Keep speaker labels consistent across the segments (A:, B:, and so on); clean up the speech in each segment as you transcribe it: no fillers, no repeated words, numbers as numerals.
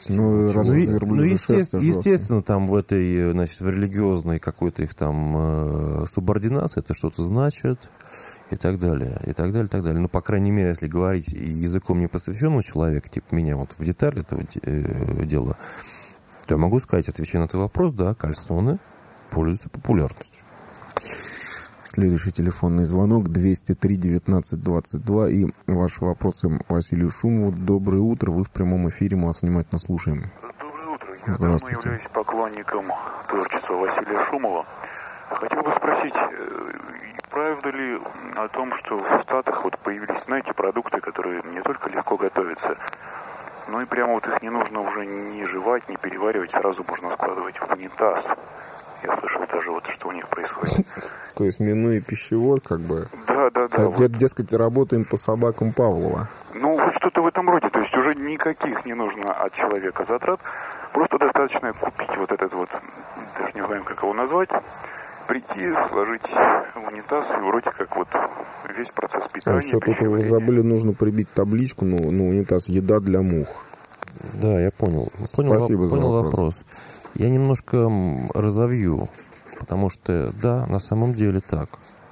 A: Естественно, там в этой, значит, в религиозной какой-то их там субординации это что-то значит, и так далее, и так далее, и так далее. Ну, по крайней мере, если говорить языком непосвященного человека, типа меня, вот в детали этого дела, то я могу сказать, отвечая на этот вопрос, да, кальсоны пользуются популярностью.
B: Следующий телефонный звонок 203-19-22. И ваши вопросы Василию Шумову. Доброе утро, вы в прямом эфире, мы вас внимательно слушаем.
C: Доброе утро, я давно являюсь поклонником творчества Василия Шумова. Хотел бы спросить, правда ли о том, что в Штатах вот появились, знаете, продукты, которые не только легко готовятся, но и прямо вот их не нужно уже ни жевать, ни переваривать, сразу можно складывать в унитаз. Я слышал даже вот, что у них происходит.
B: То есть минуя пищевод, как бы...
C: Да.
B: Дескать, работаем по собакам Павлова.
C: Ну, что-то в этом роде. То есть уже никаких не нужно от человека затрат. Просто достаточно купить вот этот вот, даже не знаем, как его назвать, прийти, сложить в унитаз, и вроде как вот весь процесс питания.
B: А еще тут вы забыли, нужно прибить табличку на унитаз «Еда для мух».
A: Да, я понял.
B: Спасибо за
A: вопрос. Я немножко разовью, потому что, да, на самом деле так.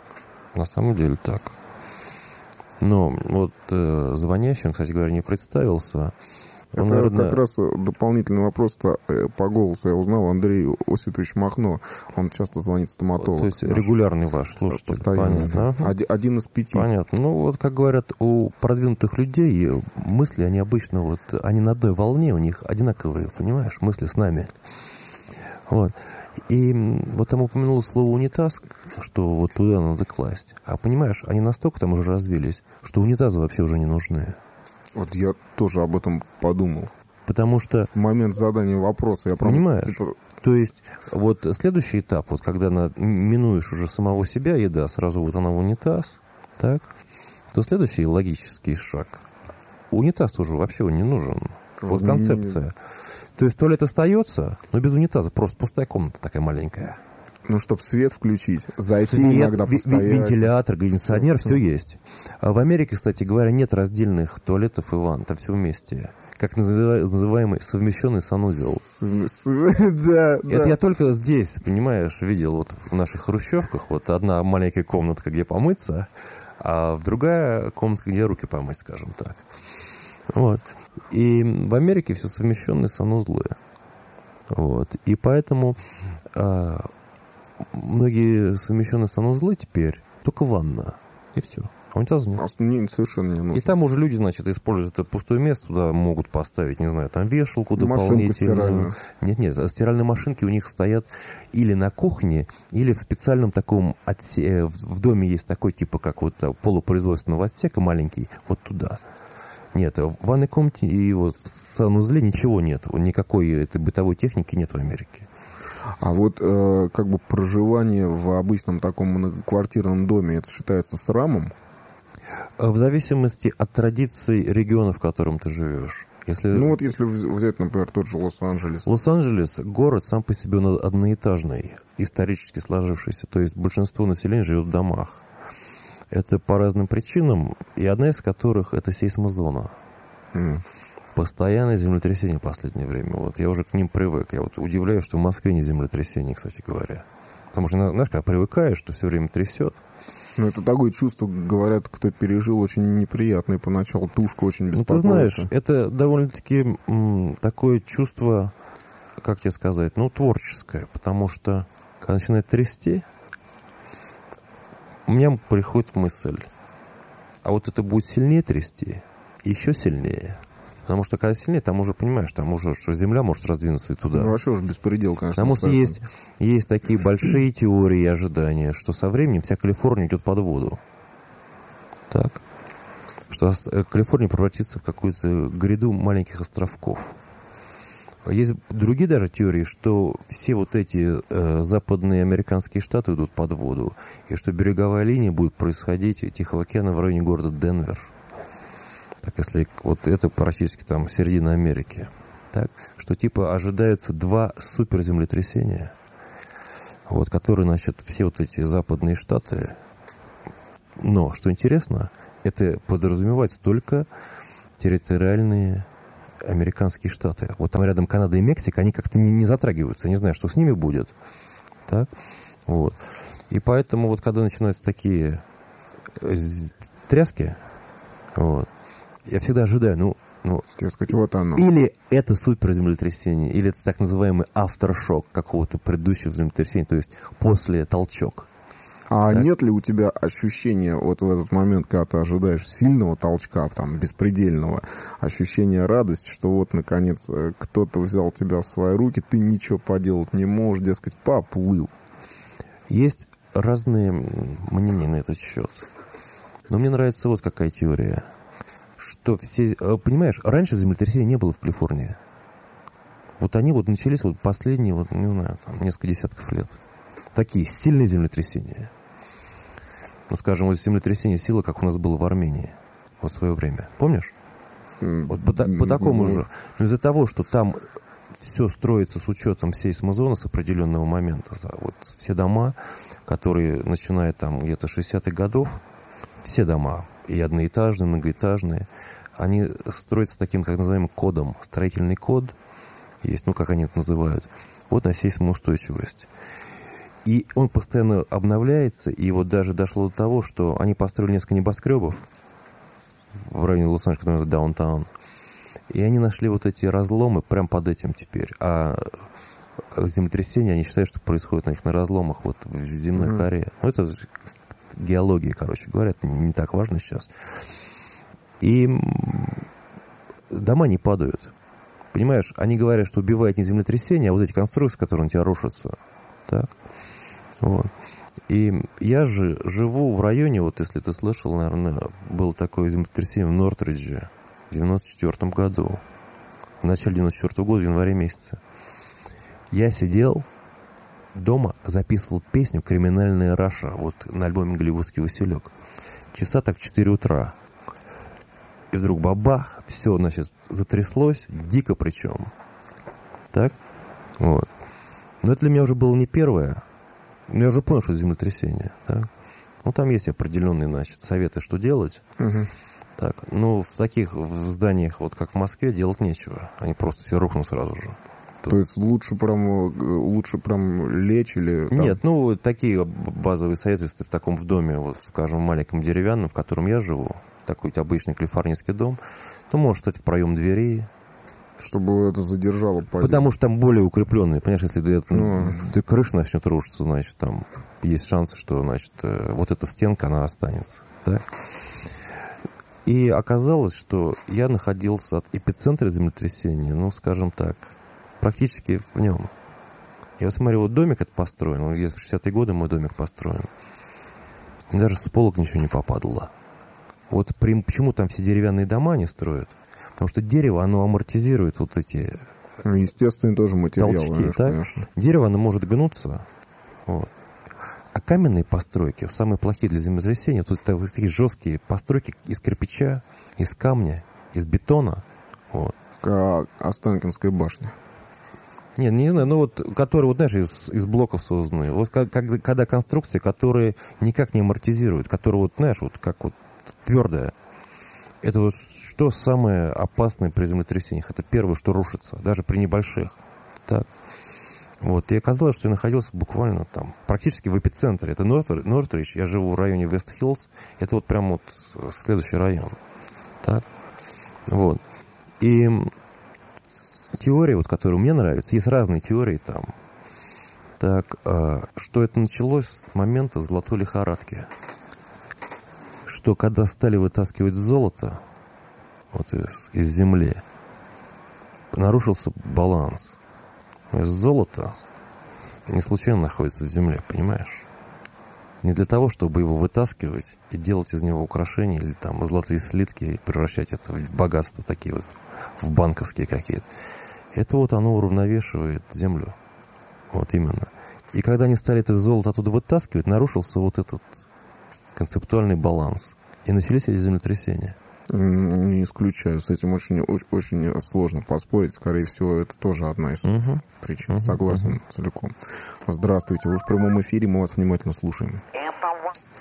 A: Но вот звонящий, он, кстати говоря, не представился.
B: Это, наверное, как раз дополнительный вопрос-то по голосу я узнал. Андрей Осипович Махно, он часто звонит стоматологу.
A: То есть регулярный ваш слушатель.
B: Постоянно,
A: понятно,
B: да. 1 из 5.
A: Понятно. Ну, вот, как говорят, у продвинутых людей мысли, они обычно вот, они на одной волне, у них одинаковые, понимаешь, мысли с нами. Вот. И вот там упомянуло слово «унитаз», что вот туда надо класть. А понимаешь, они настолько там уже развились, что унитазы вообще уже не нужны.
B: Вот я тоже об этом подумал.
A: Потому что...
B: В момент задания вопроса я
A: понимаешь, то есть вот следующий этап, вот когда минуешь уже самого себя, еда, сразу вот она в унитаз, так, то следующий логический шаг. Унитаз тоже вообще не нужен. Вот концепция. То есть туалет остается, но без унитаза, просто пустая комната такая маленькая.
B: Ну, чтобы свет включить, зайти иногда постоять.
A: Вентилятор, кондиционер, все есть. А в Америке, кстати говоря, нет раздельных туалетов и ванн, там все вместе. Как называемый совмещенный санузел.
B: Да.
A: Это я только здесь, понимаешь, видел вот в наших хрущевках. Вот одна маленькая комнатка, где помыться, а другая комнатка, где руки помыть, скажем так. Вот. И в Америке все совмещенные санузлы. Вот. И поэтому многие совмещенные санузлы теперь только ванна. И все. А унитаза нет.
B: Совершенно не нужно.
A: И там уже люди, значит, используют это пустое место, туда могут поставить, не знаю, там вешалку дополнительную. Нет, стиральные машинки у них стоят или на кухне, или в специальном таком в доме есть такой, типа, как вот полупроизводственного отсека маленький, вот туда. Нет, в ванной комнате и вот в санузле ничего нет. Никакой этой бытовой техники нет в Америке.
B: А вот как бы проживание в обычном таком многоквартирном доме, это считается срамом?
A: В зависимости от традиций региона, в котором ты живешь.
B: Ну вот если взять, например, тот же Лос-Анджелес.
A: Лос-Анджелес — город сам по себе одноэтажный, исторически сложившийся. То есть большинство населения живет в домах. Это по разным причинам, и одна из которых — это сейсмозона. Постоянное землетрясение в последнее время. Вот я уже к ним привык. Я вот удивляюсь, что в Москве не землетрясение, кстати говоря. Потому что, знаешь, когда привыкаешь, что все время трясет.
B: Ну, это такое чувство, говорят, кто пережил, очень неприятное поначалу. Тушка очень беспокоится.
A: Ну, ты знаешь, это довольно-таки такое чувство, как тебе сказать, творческое. Потому что, когда начинает трясти, у меня приходит мысль, а вот это будет сильнее трясти, еще сильнее. Потому что когда сильнее, там уже, понимаешь, там уже, что земля может раздвинуться и туда.
B: Ну, вообще уж беспредел, конечно.
A: Потому что есть такие большие теории и ожидания, что со временем вся Калифорния идет под воду. Так. Что Калифорния превратится в какую-то гряду маленьких островков. Есть другие даже теории, что все вот эти западные американские штаты идут под воду, и что береговая линия будет происходить Тихого океана в районе города Денвер. Так, если вот это практически там середина Америки, так, что типа ожидаются 2 суперземлетрясения, вот, которые, значит, все вот эти западные штаты. Но, что интересно, это подразумевает только территориальные американские штаты. Вот там рядом Канада и Мексика, они как-то не затрагиваются. Я не знаю, что с ними будет. Так? Вот. И поэтому вот когда начинаются такие тряски, вот, я всегда ожидаю,
B: сказать, вот оно.
A: Или это суперземлетрясение, или это так называемый aftershock какого-то предыдущего землетрясения, то есть после толчок.
B: А так? Нет ли у тебя ощущения вот в этот момент, когда ты ожидаешь сильного толчка, там, беспредельного, ощущения радости, что вот, наконец, кто-то взял тебя в свои руки, ты ничего поделать не можешь, дескать, поплыл?
A: Есть разные мнения на этот счет. Но мне нравится вот какая теория. Что все... Понимаешь, раньше землетрясений не было в Калифорнии. Вот они вот начались вот последние, вот, не знаю, там, несколько десятков лет. Такие сильные землетрясения. Скажем, вот землетрясение силы, как у нас было в Армении вот в свое время. Помнишь? Вот по такому же. Но из-за того, что там все строится с учетом сейсмозоны с определенного момента. Вот все дома, которые, начиная там где-то 60-х годов, все дома, и одноэтажные, многоэтажные, они строятся таким, как называемым кодом. Строительный код есть, как они это называют. Вот на сейсмоустойчивость. И он постоянно обновляется, и вот даже дошло до того, что они построили несколько небоскребов в районе Лос-Анджелеса, который называется Даунтаун. И они нашли вот эти разломы прямо под этим теперь. А землетрясения, они считают, что происходит на разломах вот в земной коре. Это геология, короче говоря, это не так важно сейчас. И дома не падают. Понимаешь, они говорят, что убивает не землетрясение, а вот эти конструкции, которые на тебя рушатся. Так? Вот. И я же живу в районе, вот если ты слышал, наверное, было такое землетрясение в Нортридже в 94 году. В начале 94 года, в январе месяце. Я сидел дома, записывал песню «Криминальная Раша», вот на альбоме «Голливудский Василек». Часа так в 4 утра. И вдруг бабах, все, значит, затряслось, дико причем. Так? Вот. Но это для меня уже было не первое. Но я уже понял, что это землетрясение. Так? Там есть определенные, значит, советы, что делать. Так. В таких зданиях, вот как в Москве, делать нечего. Они просто все рухнут сразу же.
B: То есть лучше прям лечь или... Там...
A: Нет, такие базовые советы, если ты в таком в доме, вот, скажем, маленьком деревянном, в котором я живу, такой обычный калифорнийский дом, то можешь встать в проем двери.
B: Чтобы это задержало падение.
A: Потому что там более укрепленные. Понимаешь, если крыша начнет рушиться, значит, там есть шансы, что, значит, вот эта стенка, она останется. Да? И оказалось, что я находился от эпицентра землетрясения, скажем так, практически в нем. Я вот смотрю, вот домик этот построен, в 60-е годы мой домик построен. И даже с полок ничего не попадало. Вот почему там все деревянные дома не строят? Потому что дерево, оно амортизирует вот эти
B: естественный тоже материал.
A: Толчки, конечно. Дерево, оно может гнуться. Вот. А каменные постройки, самые плохие для землетрясения, тут такие жесткие постройки из кирпича, из камня, из бетона. Вот.
B: Как Останкинская башня.
A: Не знаю, которые, знаешь, из блоков созданы. Вот когда конструкции, которые никак не амортизируют, которые, знаешь, как твердая. Это вот что самое опасное при землетрясениях? Это первое, что рушится, даже при небольших. Так. Вот. И оказалось, что я находился буквально там, практически в эпицентре. Это Нортридж, я живу в районе Вест-Хиллз. Это вот прям вот следующий район. Так. Вот. И теория, вот, которая мне нравится, есть разные теории там. Так, что это началось с момента золотой лихорадки. Что когда стали вытаскивать золото вот из земли, нарушился баланс. Золото не случайно находится в земле, понимаешь? Не для того, чтобы его вытаскивать и делать из него украшения или там золотые слитки и превращать это в богатства такие вот, в банковские какие-то. Это вот оно уравновешивает землю. Вот именно. И когда они стали это золото оттуда вытаскивать, нарушился вот этот концептуальный баланс. И начались эти землетрясения.
B: Не исключаю. С этим очень сложно поспорить. Скорее всего, это тоже одна из причин. Согласен целиком. Здравствуйте. Вы в прямом эфире. Мы вас внимательно слушаем.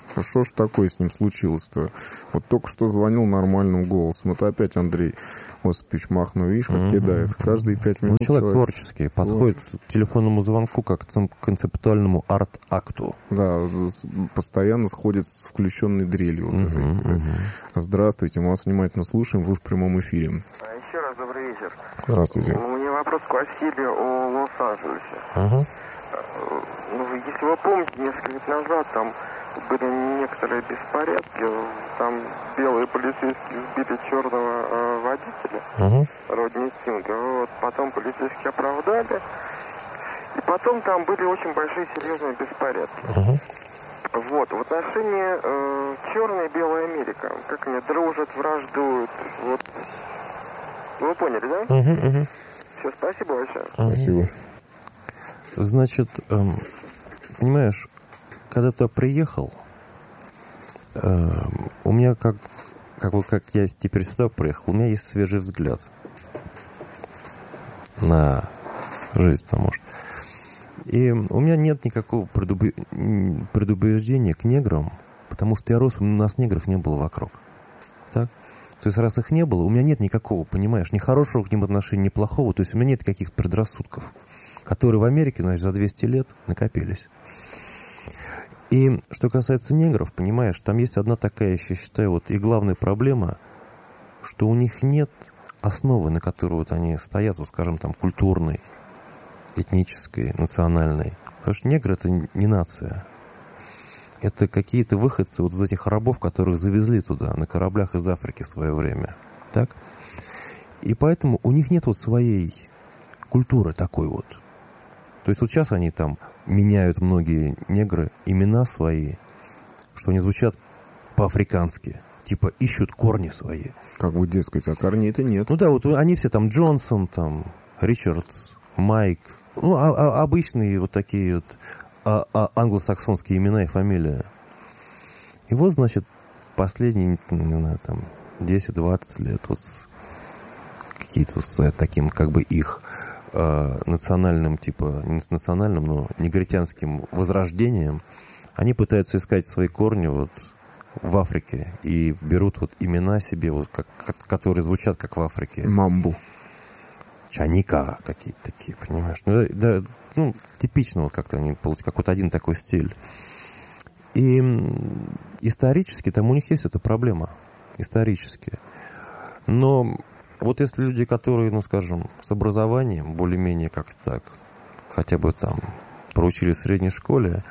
B: А что ж такое с ним случилось-то? Вот только что звонил нормальным голосом. Это опять Андрей Осипович Махно, видишь, как кидает. Каждые 5 минут.
A: Ну, человек творческий, подходит к телефонному звонку как к концептуальному арт-акту.
B: Да, постоянно сходит с включенной дрелью. Здравствуйте, мы вас внимательно слушаем, вы в прямом эфире.
D: Еще раз добрый вечер.
B: Здравствуйте.
D: У меня вопрос к Василию о Лос-Анджелесе. Ну, если вы помните, несколько лет назад там были некоторые беспорядки, там белые полицейские сбили черного водителя, Родни Кинга, вот, потом полицейские оправдали, и потом там были очень большие серьезные беспорядки. Вот, в отношении черная и белая Америка, как они дружат, враждуют, вот, вы поняли, да? Все, спасибо большое.
B: Спасибо.
A: Значит, понимаешь, когда ты приехал, у меня как я теперь сюда приехал, у меня есть свежий взгляд на жизнь, потому что. И у меня нет никакого предубеждения к неграм, потому что я рос, у нас негров не было вокруг. Так? То есть, раз их не было, у меня нет никакого, понимаешь, ни хорошего к ним отношения, ни плохого, то есть у меня нет каких-то предрассудков, которые в Америке, значит, за 200 лет накопились. И что касается негров, понимаешь, там есть одна такая, я считаю, вот и главная проблема, что у них нет основы, на которой вот они стоят, вот, скажем, там, культурной, этнической, национальной. Потому что негры — это не нация. Это какие-то выходцы вот из этих рабов, которых завезли туда на кораблях из Африки в свое время. Так? И поэтому у них нет вот своей культуры такой вот. То есть вот сейчас они там меняют, многие негры, имена свои, что они звучат по-африкански. Типа ищут корни свои.
B: Как бы, дескать, а корней-то нет.
A: Ну да, вот они все там Джонсон, там, Ричардс, Майк. Ну, обычные вот такие вот англосаксонские имена и фамилии. И вот, значит, последние, не знаю, там, 10-20 лет вот с какие-то вот таким, как бы, их национальным, типа, не национальным, но негритянским возрождением, они пытаются искать свои корни вот в Африке и берут вот имена себе, вот, которые звучат как в Африке.
B: Мамбу.
A: Чаника какие-то такие, понимаешь? Ну, да, ну, типично вот как-то они получают, как вот один такой стиль. И исторически там у них есть эта проблема. Исторически. Но вот если люди, которые, ну, скажем, с образованием, более-менее как-то так, хотя бы там проучились в средней школе,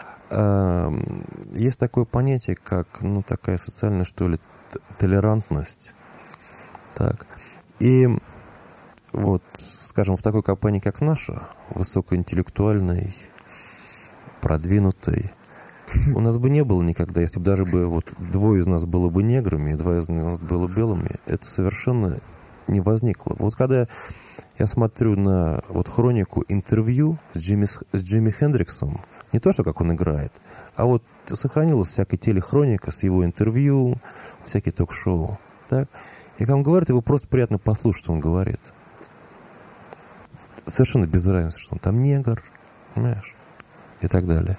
A: есть такое понятие, как, ну, такая социальная, что ли, толерантность. Так. И вот, скажем, в такой компании, как наша, высокоинтеллектуальной, продвинутой, у нас бы не было никогда, если бы даже бы вот двое из нас было бы неграми, и двое из нас было белыми, это совершенно не возникло. Вот когда я смотрю на вот хронику интервью с Джимми Хендриксом, не то, что как он играет, а вот сохранилась всякая телехроника с его интервью, всякие ток-шоу. Так? И как он говорит, его просто приятно послушать, что он говорит. Совершенно без разницы, что он там негр, понимаешь, и так далее.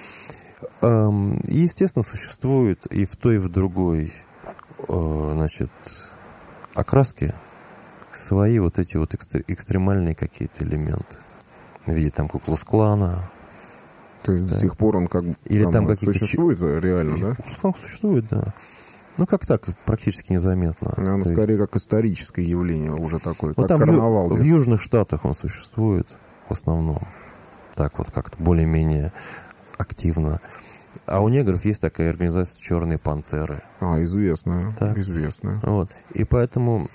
A: И, естественно, существует и в той, и в другой, значит, окраске свои вот эти вот экстремальные какие-то элементы. В виде там Ку-клукс-клана.
B: То есть до сих пор он как бы
A: или там какие-то
B: существует реально, да?
A: Ку-клукс-клан существует, да. Ну, как так, практически незаметно.
B: Оно скорее как историческое явление уже такое,
A: ну,
B: как
A: там
B: карнавал.
A: В Южных Штатах он существует в основном. Так вот как-то более-менее активно. А у негров есть такая организация «Черные пантеры».
B: Известная.
A: Так.
B: Известная.
A: Вот. И поэтому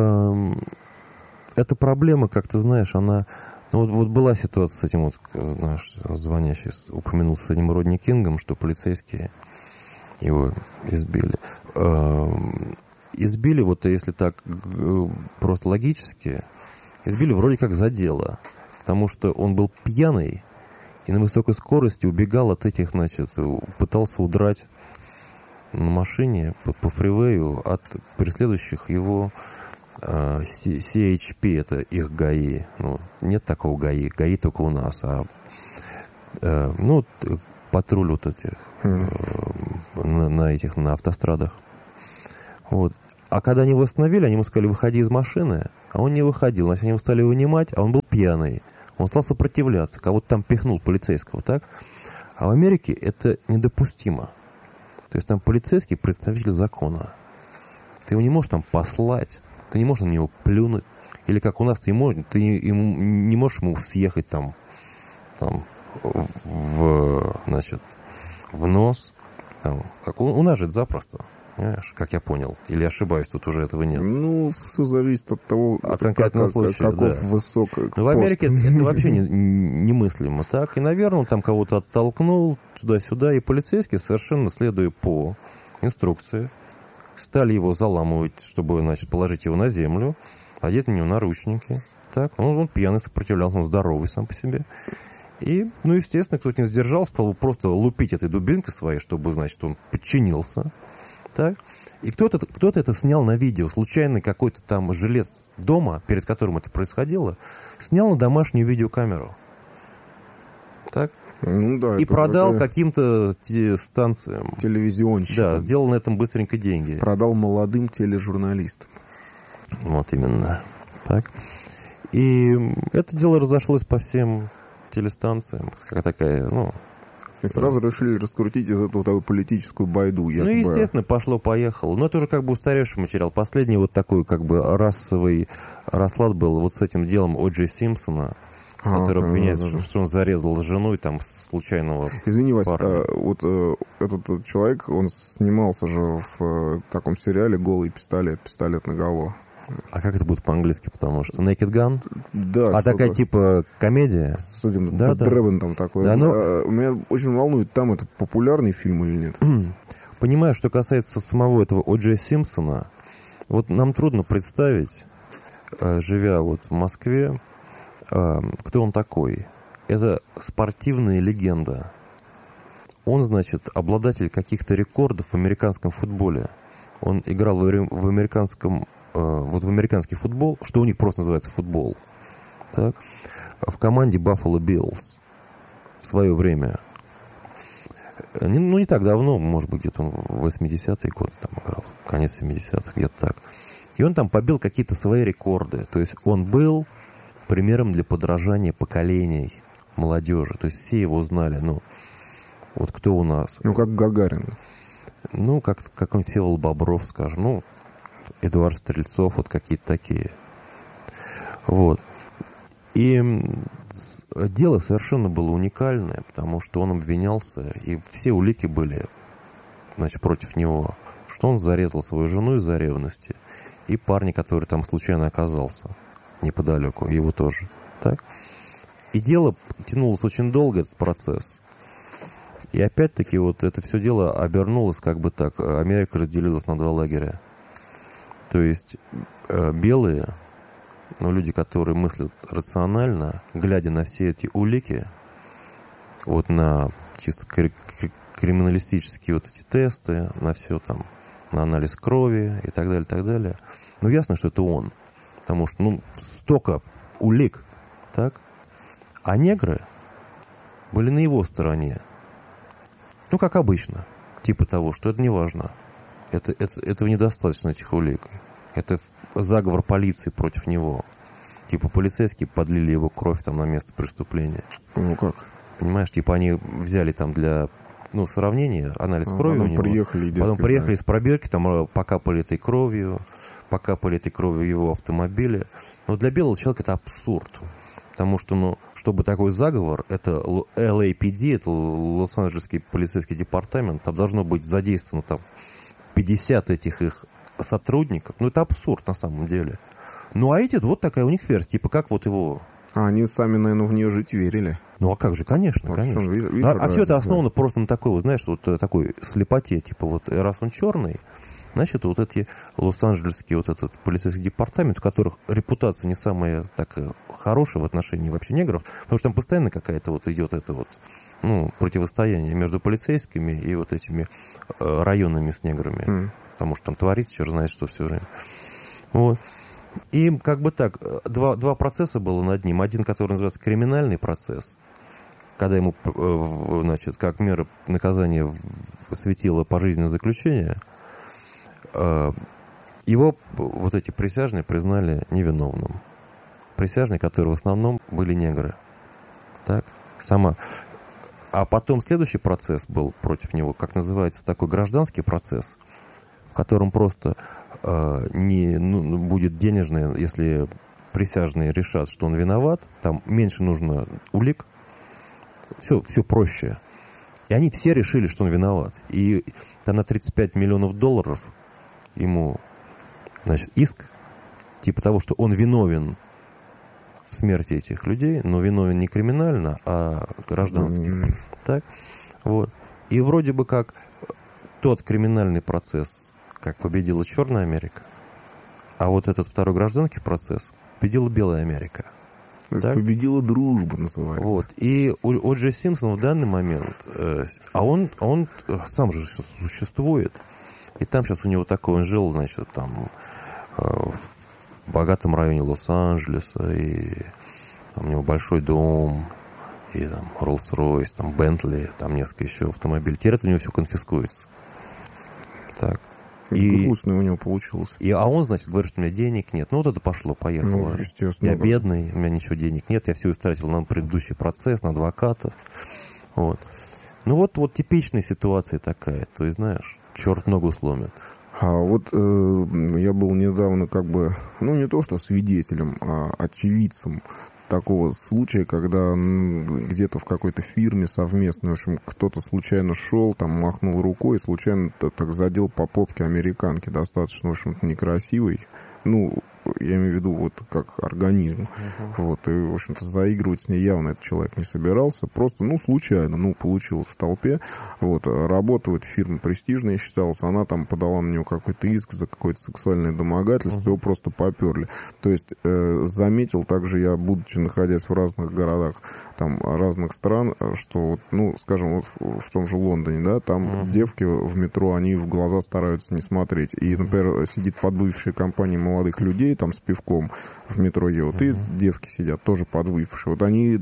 A: эта проблема, как ты знаешь, она... Ну, вот была ситуация с этим вот, наш звонящий упомянул с этим Родни Кингом, что полицейские его избили. Избили, вот если так просто логически, избили вроде как за дело. Потому что он был пьяный и на высокой скорости убегал от этих, значит, пытался удрать на машине по фривею от преследующих его CHP, это их ГАИ. Ну, нет такого ГАИ. ГАИ только у нас. Ну, патруль вот этих на автострадах. Вот. А когда они его остановили, они ему сказали, выходи из машины, а он не выходил. Значит, они его стали вынимать, а он был пьяный. Он стал сопротивляться, кого-то там пихнул полицейского, так? А в Америке это недопустимо. То есть там полицейский представитель закона. Ты его не можешь там послать, ты не можешь на него плюнуть. Или как у нас, ты не можешь ему съехать там в нос. Там, как у нас же это запросто. Понимаешь, как я понял. Или ошибаюсь, тут уже этого нет.
B: Ну, все зависит от того,
A: каков
B: высокий
A: пост. В Америке это вообще немыслимо. Так? И, наверное, он там кого-то оттолкнул туда-сюда, и полицейские, совершенно следуя по инструкции, стали его заламывать, чтобы, значит, положить его на землю, одеть на него наручники. Так? Он пьяный сопротивлялся, он здоровый сам по себе. И, естественно, кто-то не сдержал, стал просто лупить этой дубинкой своей, чтобы, значит, он подчинился. Так? И кто-то это снял на видео. Случайно какой-то там жилец дома, перед которым это происходило, снял на домашнюю видеокамеру. Так?
B: Ну, да,
A: и продал каким-то станциям.
B: Телевизионщикам.
A: Да, сделал на этом быстренько деньги.
B: Продал молодым тележурналистам.
A: Вот именно. Так. И это дело разошлось по всем телестанциям. Как такая,
B: И сразу решили раскрутить из этого такую политическую байду.
A: Якобы. Естественно, пошло-поехало. Но это уже как бы устаревший материал. Последний вот такой как бы расовый расклад был вот с этим делом О. Джей Симпсона, который обвиняется, что он зарезал жену и там случайного
B: Извини, Вась, этот человек, он снимался же в таком сериале «Голый пистолет», «Пистолет наголо».
A: А как это будет по-английски, потому что Naked Gun?
B: Да.
A: А такая типа комедия?
B: С этим Дребен такой. Да, меня очень волнует, там это популярный фильм или нет?
A: Понимаю, что касается самого этого О. Джей Симпсона, вот нам трудно представить, живя вот в Москве, кто он такой. Это спортивная легенда. Он, значит, обладатель каких-то рекордов в американском футболе. Он играл в американский футбол, что у них просто называется футбол, так? В команде Buffalo Bills в свое время. Не так давно, может быть, где-то в 80-е годы там играл, конец 70-х, где-то так. И он там побил какие-то свои рекорды. То есть он был примером для подражания поколений молодежи. То есть все его знали. Вот кто у нас?
B: Как Гагарин.
A: Как он Всеволод Бобров, скажем. Эдуард Стрельцов, вот какие-то такие. Вот. И дело совершенно было уникальное, потому что он обвинялся, и все улики были, значит, против него, что он зарезал свою жену из-за ревности, и парня, который там случайно оказался неподалеку, его тоже. Так? И дело тянулось очень долго, этот процесс. И опять-таки вот это все дело обернулось как бы так. Америка разделилась на два лагеря. То есть белые, люди, которые мыслят рационально, глядя на все эти улики, вот на чисто криминалистические вот эти тесты, на все там, на анализ крови и так далее, ясно, что это он. Потому что, столько улик, так? А негры были на его стороне. Как обычно. Типа того, что это не важно. Этого недостаточно, этих улик. Это заговор полиции против него. Типа полицейские подлили его кровь там на место преступления.
B: Как?
A: Понимаешь, типа они взяли там для сравнения анализ крови у него. Потом приехали из пробирки, там покапали этой кровью его автомобиля. Но для белого человека это абсурд. Потому что, чтобы такой заговор, это LAPD, это Лос-Анджелесский полицейский департамент, там должно быть задействовано там 50 этих их сотрудников. Это абсурд на самом деле. А эти, вот такая у них версия, типа как вот его...
B: они сами, наверное, в нее жить верили.
A: А как же, конечно. А все это основано просто на такой, такой слепоте, типа вот раз он черный, значит, вот эти Лос-Анджелесский этот полицейский департамент, у которых репутация не самая так хорошая в отношении вообще негров, потому что там постоянно какая-то вот идет противостояние между полицейскими и вот этими районами с неграми. Потому что там творится, черт знает что все время. Вот. И как бы так, два процесса было над ним. Один, который называется криминальный процесс, когда ему, значит, как мера наказания светило пожизненное заключение, его вот эти присяжные признали невиновным. Присяжные, которые в основном были негры. Так? А потом следующий процесс был против него, как называется, такой гражданский процесс, в котором просто будет денежное, если присяжные решат, что он виноват, там меньше нужно улик, все проще. И они все решили, что он виноват. И там на $35 миллионов ему, значит, иск, типа того, что он виновен в смерти этих людей, но виновен не криминально, а граждански. Так? Вот. И вроде бы как тот криминальный процесс, как победила Черная Америка, а вот этот второй гражданский процесс победила Белая Америка.
B: Победила дружба, называется.
A: Вот. И О. Джей Симпсон в данный момент, он сам же существует, и там сейчас у него такой, он жил, значит, там в богатом районе Лос-Анджелеса, и там у него большой дом, и там Роллс-Ройс, там Бентли, там несколько еще автомобилей. Теперь это у него все конфискуется. Так.
B: Грустно у него получилось.
A: А он, значит, говорит, что у меня денег нет. Ну, вот это пошло-поехало.
B: Ну, естественно.
A: Я бедный, у меня ничего денег нет. Я все истратил на предыдущий процесс, на адвоката. Вот. Ну, вот типичная ситуация такая. То есть, знаешь, черт ногу сломит.
B: А вот я был недавно не то что свидетелем, а очевидцем такого случая, когда где-то в какой-то фирме совместной, в общем, кто-то случайно шел, там махнул рукой и случайно так задел по попке американки, достаточно, в общем-то, некрасивой. Ну, я имею в виду вот как организм. Вот, и, в общем-то, заигрывать с ней явно этот человек не собирался. Просто, случайно, получилось в толпе. Вот, работа в этой фирме престижная считалась. Она там подала на него какой-то иск за какое-то сексуальное домогательство, его просто поперли. То есть, заметил также я, будучи находясь в разных городах, там, разных стран, что, скажем, вот в том же Лондоне, да, там девки в метро, они в глаза стараются не смотреть. И, например, сидит подвыпившая компания молодых людей, там, с пивком в метро едут, и девки сидят, тоже подвыпившие. Вот они,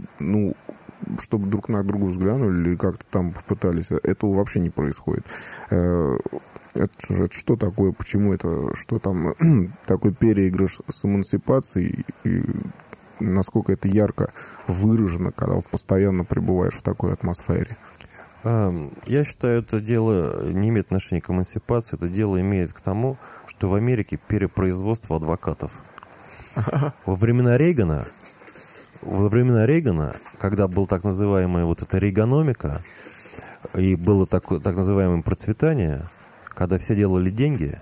B: чтобы друг на друга взглянули или как-то там попытались, этого вообще не происходит. Это что такое, почему это, что там такой переигрыш с эмансипацией, и насколько это ярко выражено, когда вот постоянно пребываешь в такой атмосфере?
A: Я считаю, это дело не имеет отношения к эмансипации, это дело имеет к тому, что в Америке перепроизводство адвокатов. Во времена Рейгана, когда был так называемая вот эта рейгономика, и было так называемое процветание, когда все делали деньги,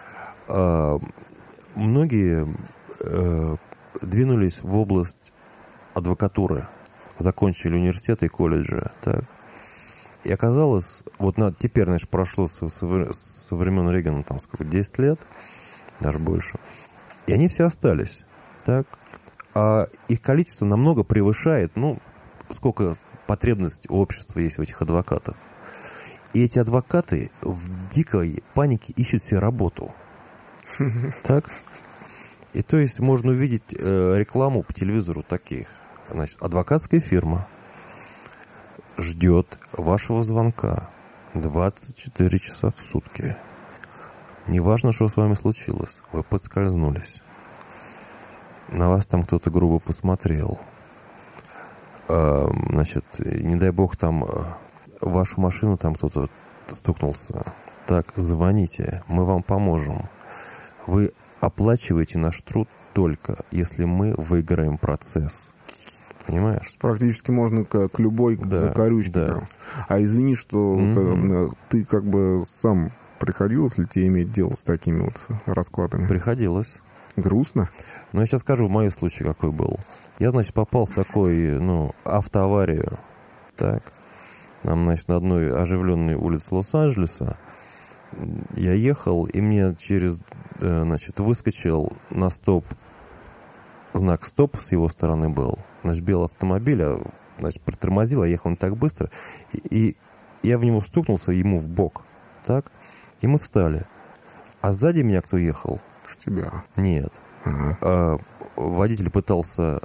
A: многие двинулись в область адвокатуры, закончили университеты и колледжи. Так. И оказалось, теперь, значит, прошло со времен Рейгана, 10 лет, даже больше, и они все остались. Так. А их количество намного превышает, сколько потребностей общества есть в этих адвокатах. И эти адвокаты в дикой панике ищут себе работу. Так? И то есть можно увидеть рекламу по телевизору таких. Значит, адвокатская фирма ждет вашего звонка 24 часа в сутки. Неважно, что с вами случилось. Вы подскользнулись. На вас там кто-то грубо посмотрел. Значит, не дай бог, там в вашу машину там кто-то стукнулся. Так, звоните, мы вам поможем. Вы оплачиваете наш труд только, если мы выиграем процесс. Понимаешь?
B: Практически можно к любой закорючке.
A: Да.
B: А извини, что ты сам приходилось ли тебе иметь дело с такими вот раскладами?
A: Приходилось.
B: Грустно?
A: Но я сейчас скажу, мой случай какой был. Я, значит, попал в такую, автоаварию. Так. Там, значит, на одной оживленной улице Лос-Анджелеса я ехал, и мне выскочил на стоп, знак стоп с его стороны был. Значит, белый автомобиль, притормозил, я ехал не так быстро, и я в него стукнулся, ему в бок. Так. И мы встали. А сзади меня кто ехал?
B: Тебя.
A: Нет. Водитель пытался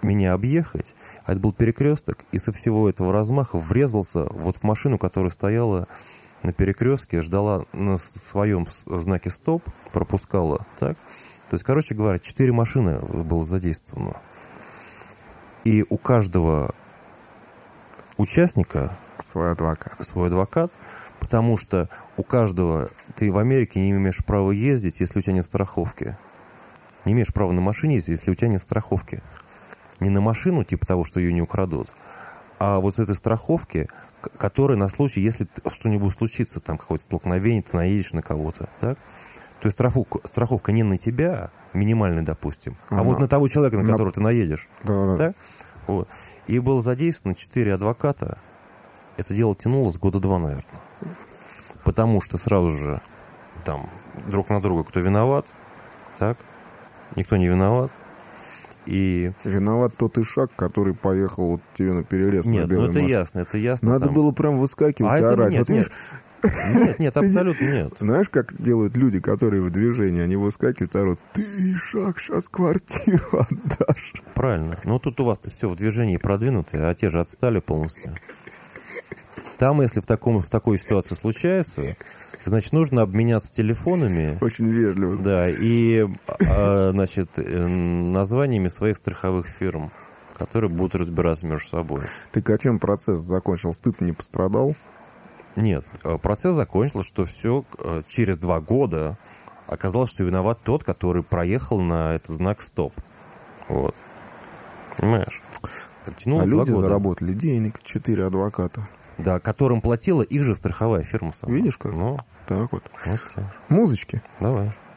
A: меня объехать, а это был перекресток, и со всего этого размаха врезался вот в машину, которая стояла на перекрестке, ждала на своем знаке стоп, пропускала, так? То есть, короче говоря, 4 машины было задействовано. И у каждого участника
B: свой адвокат,
A: потому что у каждого ты в Америке не имеешь права ездить, если у тебя нет страховки. Не имеешь права на машине ездить, если у тебя нет страховки. Не на машину, типа того, что ее не украдут, а вот с этой страховки, которая на случай, если что-нибудь случится, там какое-то столкновение, ты наедешь на кого-то, так? То есть страховка не на тебя, минимальная, допустим, а вот на того человека, на которого ты наедешь.
B: Да.
A: Так? Вот. И было задействовано 4 адвоката. Это дело тянулось года 2, наверное. Потому что сразу же там друг на друга кто виноват, так? Никто не виноват. И...
B: Виноват тот ишак, который поехал вот тебе на перерез.
A: Нет,
B: на
A: это ясно.
B: Надо
A: там...
B: было прям выскакивать и орать.
A: Нет,
B: вот видишь...
A: нет, абсолютно нет.
B: Знаешь, как делают люди, которые в движении? Они выскакивают и орут: ты, ишак, сейчас квартиру отдашь.
A: Правильно. Но тут у вас-то все в движении продвинуто, а те же отстали полностью. Там, если в такой ситуации случается, значит, нужно обменяться телефонами.
B: Очень вежливо.
A: Да, и, значит, названиями своих страховых фирм, которые будут разбираться между собой.
B: Ты как чем процесс закончил? Стыд не пострадал?
A: Нет, процесс закончился, что все через 2 года оказалось, что виноват тот, который проехал на этот знак «Стоп». Вот. Понимаешь?
B: А люди заработали денег, 4 адвоката.
A: Да, которым платила их же страховая фирма сама.
B: Видишь как?
A: Ну,
B: так вот.
A: Вот.
B: Музычки.
A: Давай.